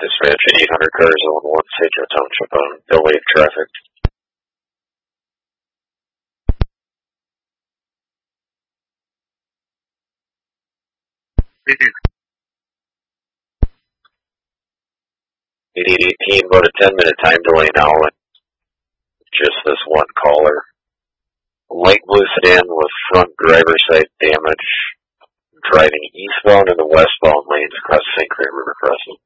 Dispatch 800 cars on 1 Sedgwick Township on Bellwave traffic. Eight 18, about a 10-minute time delay now. Just this one caller. Light blue sedan with front driver's side damage. Driving eastbound and the westbound lanes across St. Croix River Crossing.